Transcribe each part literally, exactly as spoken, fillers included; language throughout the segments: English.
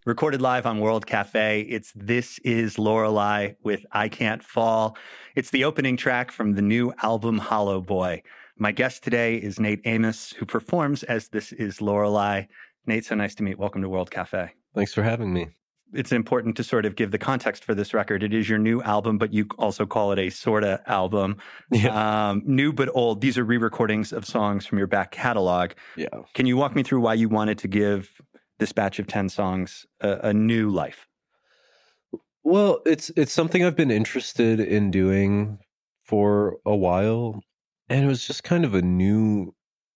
Recorded live on World Cafe, it's This Is Lorelei with I Can't Fall. It's the opening track from the new album Hollow Boy. My guest today is Nate Amos, who performs as This Is Lorelei. Nate, so nice to meet. Welcome to World Cafe. Thanks for having me. It's important to sort of give the context for this record. It is your new album, but you also call it a sorta album. Yeah. Um, new but old. These are re-recordings of songs from your back catalog. Yeah. Can you walk me through why you wanted to give this batch of ten songs a, a new life? Well, it's it's something I've been interested in doing for a while, and it was just kind of a new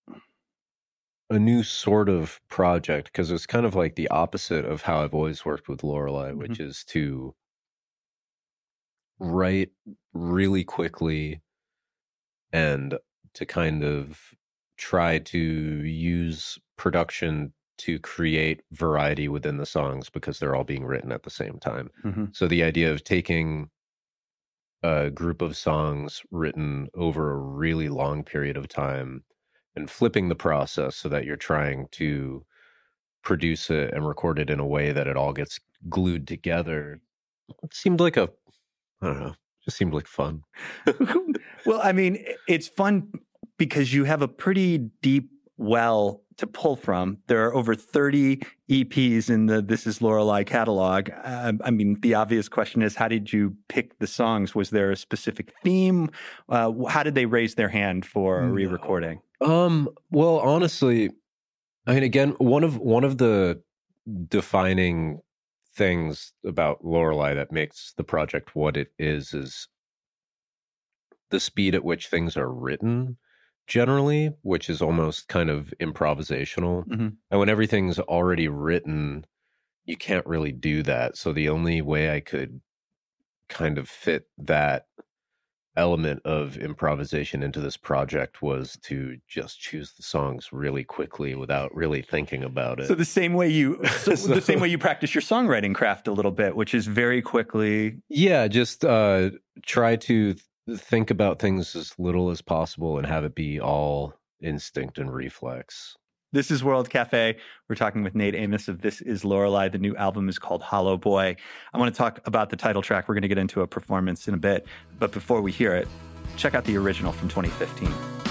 a new sort of project, because it's kind of like the opposite of how I've always worked with Lorelei, mm-hmm. which is to write really quickly and to kind of try to use production to create variety within the songs, because they're all being written at the same time. Mm-hmm. So the idea of taking a group of songs written over a really long period of time and flipping the process so that you're trying to produce it and record it in a way that it all gets glued together, it seemed like a, I don't know, just seemed like fun. Well, I mean, it's fun because you have a pretty deep well to pull from. There are over thirty E Ps in the This Is Lorelei catalog. Uh, I mean, the obvious question is, how did you pick the songs? Was there a specific theme? Uh, how did they raise their hand for a re-recording? Um, well, honestly, I mean, again, one of one of the defining things about Lorelei that makes the project what it is is the speed at which things are written, generally, which is almost kind of improvisational. Mm-hmm. And when everything's already written, you can't really do that. So the only way I could kind of fit that element of improvisation into this project was to just choose the songs really quickly without really thinking about it. So the same way you so so, the same way you practice your songwriting craft a little bit, which is very quickly. Yeah, just uh, try to th- think about things as little as possible and have it be all instinct and reflex. This is World Cafe. We're talking with Nate Amos of This Is Lorelei. The new album is called Hollow Boy. I want to talk about the title track. We're going to get into a performance in a bit. But before we hear it, check out the original from twenty fifteen.